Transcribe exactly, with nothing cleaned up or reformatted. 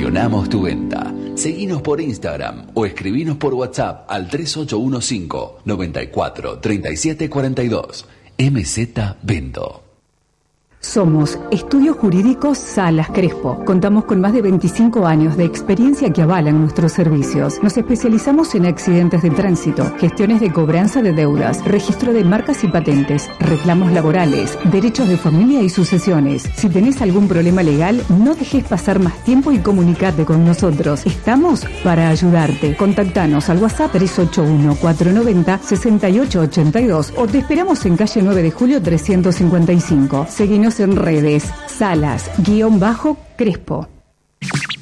Gestionamos tu venta. Seguinos por Instagram o escribinos por WhatsApp al tres ocho uno cinco, nueve cuatro, tres siete cuatro dos. M Z Vendo. Somos Estudios Jurídicos Salas Crespo. Contamos con más de veinticinco años de experiencia que avalan nuestros servicios. Nos especializamos en accidentes de tránsito, gestiones de cobranza de deudas, registro de marcas y patentes, reclamos laborales, derechos de familia y sucesiones. Si tenés algún problema legal, no dejes pasar más tiempo y comunicate con nosotros. Estamos para ayudarte. Contactanos al WhatsApp tres ocho uno, cuatro nueve cero, seis ocho ocho dos o te esperamos en calle nueve de julio trescientos cincuenta y cinco. Seguinos en redes, Salas, guión bajo, Crespo.